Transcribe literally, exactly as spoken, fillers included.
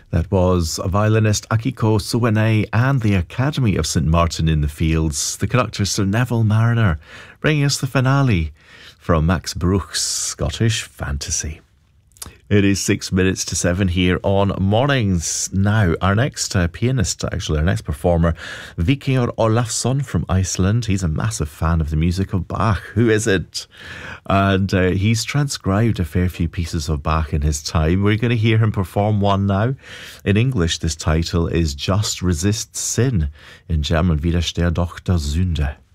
That was violinist Akiko Suwane and the Academy of Saint Martin in the Fields, the conductor Sir Neville Mariner, bringing us the finale from Max Bruch's Scottish Fantasy. It is six minutes to seven here on Mornings. Now, our next uh, pianist, actually, our next performer, Vikingur Olafsson from Iceland. He's a massive fan of the music of Bach. Who is it? And uh, he's transcribed a fair few pieces of Bach in his time. We're going to hear him perform one now. In English, this title is Just Resist Sin. In German, Widersteh doch der Sünde.